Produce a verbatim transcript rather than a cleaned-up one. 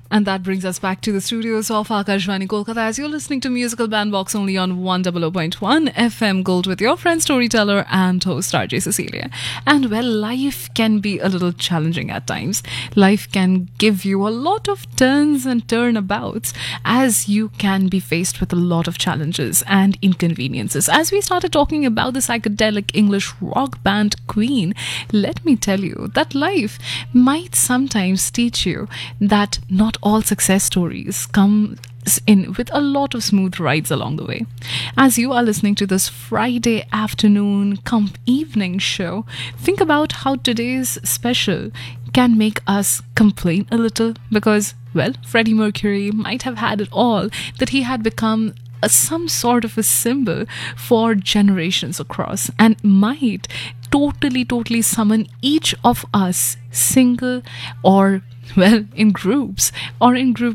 And that brings us back to the studios of Akashvani Kolkata as you're listening to Musical Bandbox only on one hundred point one F M Gold with your friend, storyteller and host R J Cecilia. And well, life can be a little challenging at times. Life can give you a lot of turns and turnabouts as you can be faced with a lot of challenges and inconveniences. As we started talking about the psychedelic English rock band Queen, let me tell you that life might sometimes teach you that not all success stories come in with a lot of smooth rides along the way. As you are listening to this Friday afternoon come evening show, think about how today's special can make us complain a little because, well, Freddie Mercury might have had it all, that he had become a, some sort of a symbol for generations across and might totally, totally summon each of us single or well in groups or in group